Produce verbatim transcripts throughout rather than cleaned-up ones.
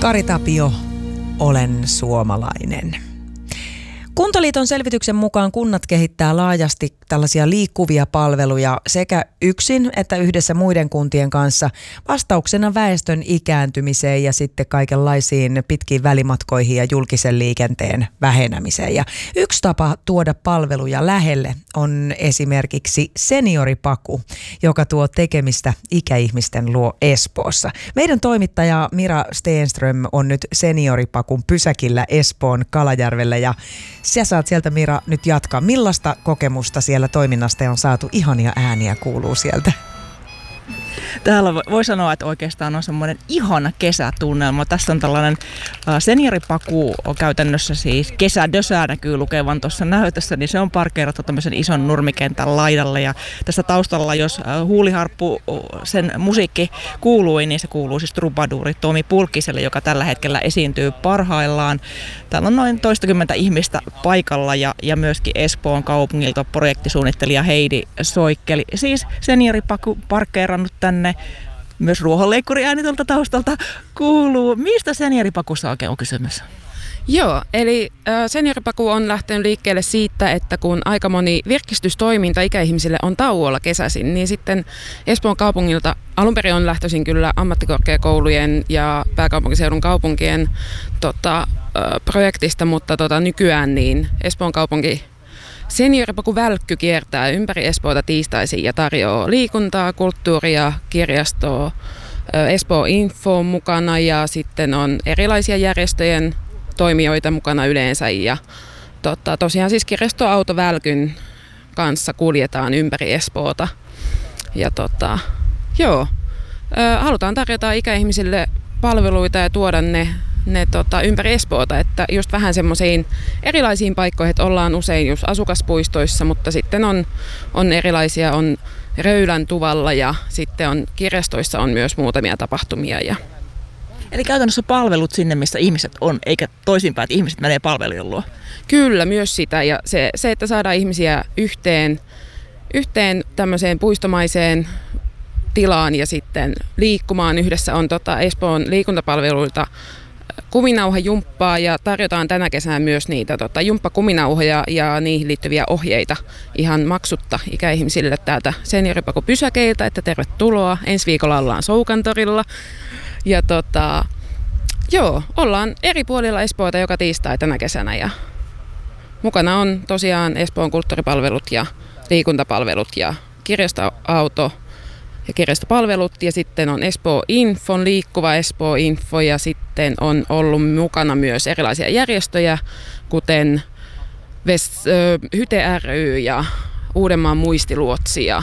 Kari Tapio, olen suomalainen. Kuntaliiton selvityksen mukaan kunnat kehittää laajasti tällaisia liikkuvia palveluja sekä yksin että yhdessä muiden kuntien kanssa vastauksena väestön ikääntymiseen ja sitten kaikenlaisiin pitkiin välimatkoihin ja julkisen liikenteen vähenemiseen. Ja yksi tapa tuoda palveluja lähelle on esimerkiksi senioripaku, joka tuo tekemistä ikäihmisten luo Espoossa. Meidän toimittaja Mira Stenström on nyt senioripakun pysäkillä Espoon Kalajärvellä ja sä saat sieltä, Mira, nyt jatkaa. Millaista kokemusta siellä toiminnasta on saatu? Ihania ääniä kuuluu sieltä. Täällä voi sanoa, että oikeastaan on semmoinen ihana kesätunnelma. Tässä on tällainen senioripaku, on käytännössä siis kesädösää näkyy lukevan tuossa näytössä, niin se on parkeerattu tämmöisen ison nurmikentän laidalle. Ja tässä taustalla, jos huuliharppu sen musiikki kuului, niin se kuuluu siis trubaduuri Tomi Pulkkiselle, joka tällä hetkellä esiintyy parhaillaan. Täällä on noin toistakymmentä ihmistä paikalla ja, ja myöskin Espoon kaupungilta projektisuunnittelija Heidi Soikkeli. Siis senioripaku parkeerannut tänne. Myös ruohonleikkuriääni tuolta taustalta kuuluu. Mistä senioripakussa oikein on kysymys? Joo, eli senioripaku on lähtenyt liikkeelle siitä, että kun aika moni virkistystoiminta ikäihmisille on tauolla kesäisin, niin sitten Espoon kaupungilta alun perin on lähtöisin kyllä ammattikorkeakoulujen ja pääkaupunkiseudun kaupunkien tota, projektista, mutta tota, nykyään niin Espoon kaupunki Senioripaku Välkky kiertää ympäri Espoota tiistaisin ja tarjoaa liikuntaa, kulttuuria, kirjastoa, Espoo Info on mukana ja sitten on erilaisia järjestöjen toimijoita mukana yleensä. Ja tota, tosiaan siis kirjastoauto Välkyn kanssa kuljetaan ympäri Espoota. Ja tota, joo, halutaan tarjota ikäihmisille palveluita ja tuoda ne ne tota, ympäri Espoota, että just vähän semmoisiin erilaisiin paikkoihin, että ollaan usein just asukaspuistoissa, mutta sitten on, on erilaisia, on Röylän tuvalla ja sitten on kirjastoissa on myös muutamia tapahtumia. Ja eli käytännössä palvelut sinne, missä ihmiset on, eikä toisinpäin, että ihmiset menee palvelujen luo. Kyllä, myös sitä ja se, se että saadaan ihmisiä yhteen, yhteen tämmöiseen puistomaiseen tilaan ja sitten liikkumaan yhdessä on tota Espoon liikuntapalveluilta kuminauhajumppaa ja tarjotaan tänä kesänä myös niitä tota, jumppakuminauhoja ja niihin liittyviä ohjeita ihan maksutta ikäihmisille täältä senioripakupysäkeiltä, että tervetuloa. Ensi viikolla ollaan Soukantorilla ja tota, joo, ollaan eri puolilla Espoota joka tiistai tänä kesänä ja mukana on tosiaan Espoon kulttuuripalvelut ja liikuntapalvelut ja kirjastoauto ja kirjastopalvelut ja sitten on Espoo Infon, liikkuva Espoo Info ja sitten on ollut mukana myös erilaisia järjestöjä, kuten Ves, ö, Hyte ry ja Uudenmaan muistiluotsi ja,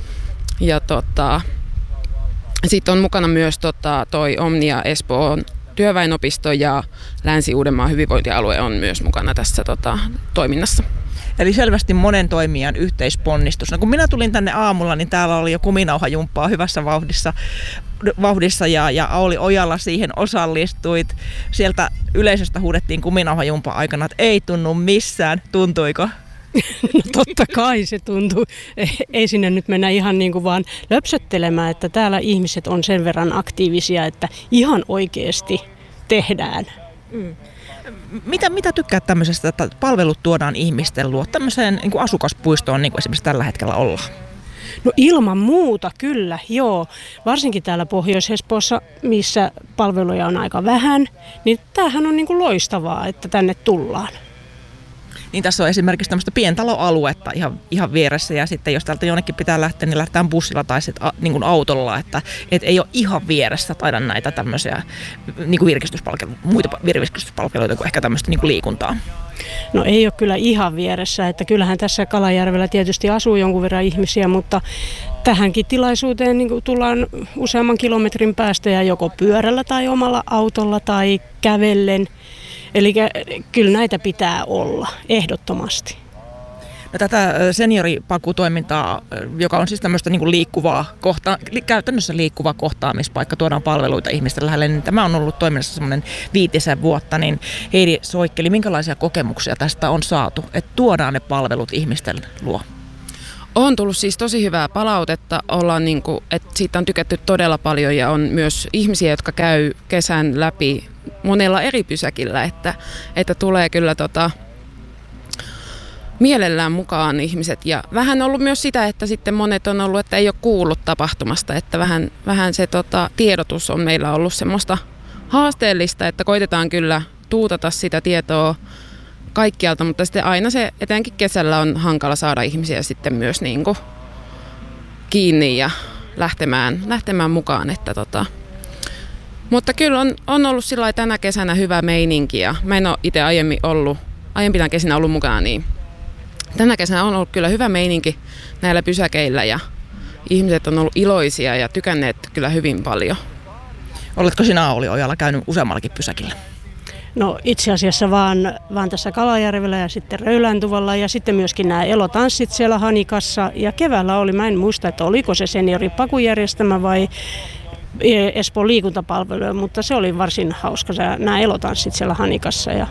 ja tota, sitten on mukana myös tota, toi Omnia Espoon työväenopisto ja Länsi-Uudenmaan hyvinvointialue on myös mukana tässä tota, toiminnassa. Eli selvästi monen toimijan yhteisponnistus. No, kun minä tulin tänne aamulla, niin täällä oli jo kuminauhajumppaa hyvässä vauhdissa, vauhdissa ja, ja Auli Ojala siihen osallistuit. Sieltä yleisöstä huudettiin kuminauhajumpa aikana, että ei tunnu missään. Tuntuiko? No totta kai se tuntuu. Ei sinne nyt mennä ihan niin kuin vaan löpsöttelemään, että täällä ihmiset on sen verran aktiivisia, että ihan oikeasti tehdään. Mm. Mitä, mitä tykkäät tämmöisestä, että palvelut tuodaan ihmisten luo? Tämmöiseen niin kuin asukaspuistoon niin kuin esimerkiksi tällä hetkellä ollaan. No ilman muuta kyllä, joo. Varsinkin täällä Pohjois-Espoossa, missä palveluja on aika vähän, niin tämähän on niin kuin loistavaa, että tänne tullaan. Niin tässä on esimerkiksi tämmöistä pientaloaluetta ihan, ihan vieressä ja sitten jos täältä jonnekin pitää lähteä, niin lähdetään bussilla tai sitten a, niin kuin autolla, että et ei ole ihan vieressä taida näitä tämmöisiä niin kuin virkistyspalveluita, muita virkistyspalveluita kuin ehkä tämmöistä niin kuin liikuntaa. No ei ole kyllä ihan vieressä, että kyllähän tässä Kalajärvellä tietysti asuu jonkun verran ihmisiä, mutta tähänkin tilaisuuteen niin kuin tullaan useamman kilometrin päästä ja joko pyörällä tai omalla autolla tai kävellen. Eli kyllä näitä pitää olla, ehdottomasti. No, tätä senioripakutoimintaa, joka on siis tämmöistä niin kuin liikkuvaa, kohta, käytännössä liikkuvaa kohtaamispaikka, tuodaan palveluita ihmisten lähelle, niin tämä on ollut toiminnassa semmoinen viitisen vuotta, niin Heidi Soikkeli, minkälaisia kokemuksia tästä on saatu, että tuodaan ne palvelut ihmisten luo? On tullut siis tosi hyvää palautetta, ollaan niin kuin, että siitä on tykätty todella paljon ja on myös ihmisiä, jotka käy kesän läpi monella eri pysäkillä, että, että tulee kyllä tota, mielellään mukaan ihmiset. Ja vähän ollut myös sitä, että sitten monet on ollut, että ei ole kuullut tapahtumasta, että vähän, vähän se tota, tiedotus on meillä ollut semmoista haasteellista, että koitetaan kyllä tuutata sitä tietoa kaikkialta, mutta sitten aina se, etenkin kesällä on hankala saada ihmisiä sitten myös niin kuin kiinni ja lähtemään, lähtemään mukaan. Että tota. Mutta kyllä on, on ollut sillä tänä kesänä hyvä meininki ja mä en ole itse aiemmin ollut, aiempina kesinä ollut mukana, niin tänä kesänä on ollut kyllä hyvä meininki näillä pysäkeillä ja ihmiset on ollut iloisia ja tykänneet kyllä hyvin paljon. Oletko sinä, Auli Ojala, käynyt useammallakin pysäkillä? No itse asiassa vaan, vaan tässä Kalajärvellä ja sitten Röyläntuvalla ja sitten myöskin nämä elotanssit siellä Hanikassa. Ja keväällä oli, mä en muista, että oliko se senioripakujärjestelmä vai Espoon liikuntapalvelu, mutta se oli varsin hauska nämä elotanssit siellä Hanikassa. Ja,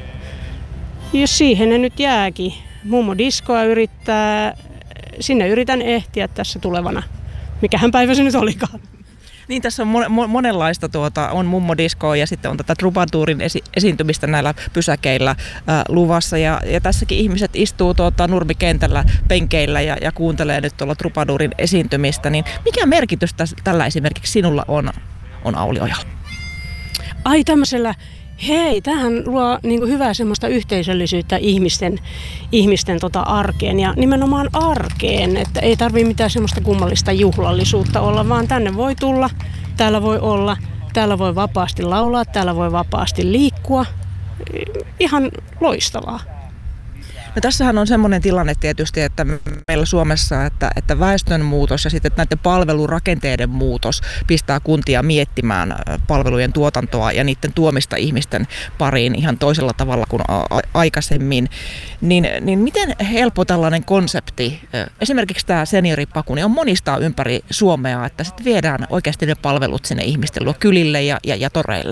ja siihen ne nyt jääkin. Mummo diskoa yrittää, sinne yritän ehtiä tässä tulevana. Mikähän päivä se nyt olikaan. Niin, tässä on monenlaista, tuota, on mummodiskoa ja sitten on tätä Troubadurin esi- esiintymistä näillä pysäkeillä ää, luvassa. Ja, ja tässäkin ihmiset istuu tuota, nurmikentällä penkeillä ja, ja kuuntelee nyt tuolla Troubadurin esiintymistä. Niin mikä merkitys täs, tällä esimerkiksi sinulla on, on Auli Ojala? Ai tämmöisellä, hei, tämähän luo niin kuin hyvää semmoista yhteisöllisyyttä ihmisten, ihmisten tota arkeen ja nimenomaan arkeen, että ei tarvitse mitään semmoista kummallista juhlallisuutta olla, vaan tänne voi tulla, täällä voi olla, täällä voi vapaasti laulaa, täällä voi vapaasti liikkua. Ihan loistavaa. No tässähän on semmoinen tilanne tietysti, että meillä Suomessa, että, että väestön muutos ja sitten näiden palvelurakenteiden muutos pistää kuntia miettimään palvelujen tuotantoa ja niiden tuomista ihmisten pariin ihan toisella tavalla kuin a- aikaisemmin. Niin, niin miten helppo tällainen konsepti, esimerkiksi tämä senioripaku, niin on monistaa ympäri Suomea, että sitten viedään oikeasti ne palvelut sinne ihmisten luo kylille ja, ja, ja toreille?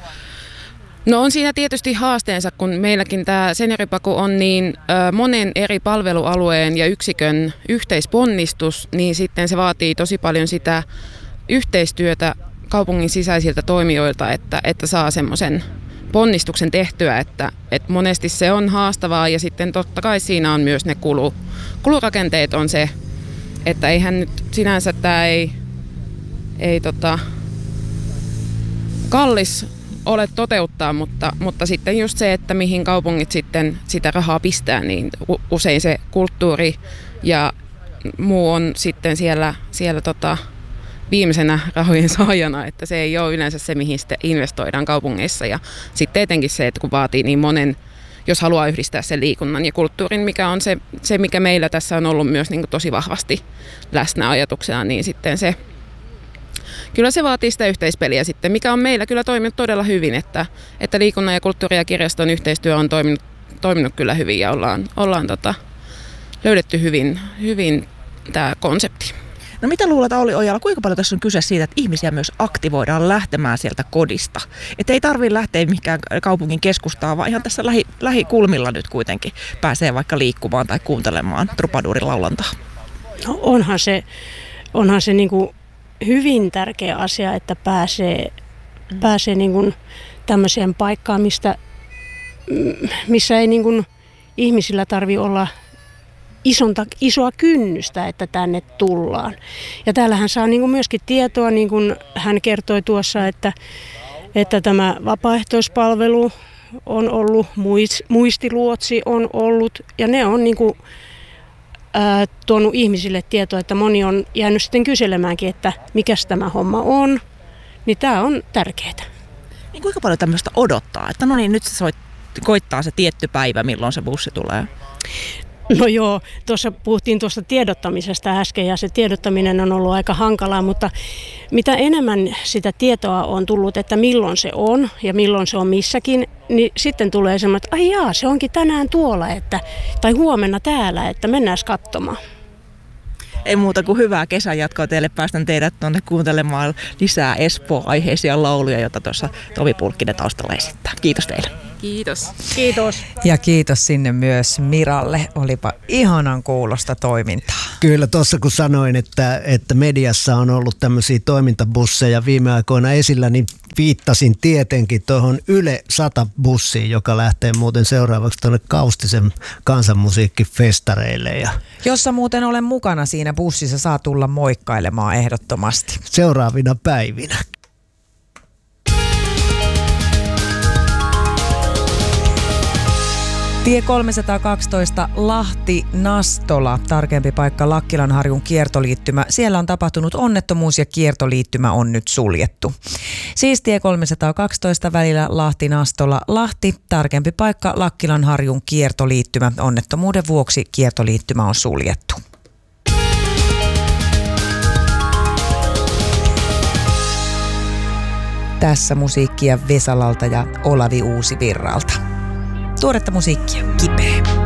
No on siinä tietysti haasteensa, kun meilläkin tämä senioripaku on niin ö, monen eri palvelualueen ja yksikön yhteisponnistus, niin sitten se vaatii tosi paljon sitä yhteistyötä kaupungin sisäisiltä toimijoilta, että, että saa semmoisen ponnistuksen tehtyä, että, että monesti se on haastavaa ja sitten totta kai siinä on myös ne kulu, kulurakenteet on se, että eihän nyt sinänsä tämä ei, ei tota, kallis ole toteuttaa, mutta, mutta sitten just se, että mihin kaupungit sitten sitä rahaa pistää, niin usein se kulttuuri ja muu on sitten siellä, siellä tota viimeisenä rahojen saajana, että se ei ole yleensä se, mihin sitten investoidaan kaupungeissa. Ja sitten etenkin se, että kun vaatii niin monen, jos haluaa yhdistää sen liikunnan ja kulttuurin, mikä on se, se mikä meillä tässä on ollut myös niin kuin tosi vahvasti läsnä ajatuksena, niin sitten se kyllä se vaatii sitä yhteispeliä sitten, mikä on meillä kyllä toiminut todella hyvin, että, että liikunnan ja kulttuuri- ja kirjaston yhteistyö on toiminut, toiminut kyllä hyvin ja ollaan, ollaan tota, löydetty hyvin, hyvin tämä konsepti. No mitä luulet, Auli Ojala, kuinka paljon tässä on kyse siitä, että ihmisiä myös aktivoidaan lähtemään sieltä kodista? Että ei tarvitse lähteä mihinkään kaupungin keskustaan, vaan ihan tässä lähi, lähikulmilla nyt kuitenkin pääsee vaikka liikkumaan tai kuuntelemaan Troubadurin laulantaa. No onhan se, onhan se niin kuin hyvin tärkeä asia, että pääsee, mm. pääsee niin kuin tämmöiseen paikkaan, mistä, missä ei niin kuin ihmisillä tarvitse olla isonta, isoa kynnystä, että tänne tullaan. Ja täällähän saa niin kuin myöskin tietoa, niin kuin hän kertoi tuossa, että, että tämä vapaaehtoispalvelu on ollut, muistiluotsi on ollut, ja ne on niin kuin Ää, tuonut ihmisille tietoa, että moni on jäänyt sitten kyselemäänkin, että mikäs tämä homma on, niin tämä on tärkeää. Niin kuinka paljon tämmöistä odottaa, että no niin, nyt se soit, koittaa se tietty päivä, milloin se bussi tulee? No joo, tuossa puhuttiin tuosta tiedottamisesta äsken ja se tiedottaminen on ollut aika hankalaa, mutta mitä enemmän sitä tietoa on tullut, että milloin se on ja milloin se on missäkin, niin sitten tulee semmoinen, että ai jaa, se onkin tänään tuolla, että, tai huomenna täällä, että mennään katsomaan. Ei muuta kuin hyvää kesän jatkoa teille. Päästän teidät tuonne kuuntelemaan lisää Espoo-aiheisia lauluja, joita tuossa Tomi Pulkkinen taustalla esittää. Kiitos teille. Kiitos. Kiitos. Ja kiitos sinne myös Miralle. Olipa ihanan kuulosta toimintaa. Kyllä tuossa kun sanoin, että, että mediassa on ollut tämmöisiä toimintabusseja viime aikoina esillä, niin viittasin tietenkin tuohon Yle sata-bussiin, joka lähtee muuten seuraavaksi tuonne Kaustisen kansanmusiikkifestareille. Ja jossa muuten olen mukana siinä bussissa, saa tulla moikkailemaan ehdottomasti. seuraavina päivinä. Tie kolmesataakaksitoista Lahti-Nastola, tarkempi paikka Lakkilanharjun kiertoliittymä. Siellä on tapahtunut onnettomuus ja kiertoliittymä on nyt suljettu. Siis tie kolmesataakaksitoista välillä Lahti-Nastola. Lahti, tarkempi paikka Lakkilanharjun kiertoliittymä. Onnettomuuden vuoksi kiertoliittymä on suljettu. Tässä musiikkia Vesalalta ja Olavi Uusivirralta. Tuoretta musiikkia, kipeä.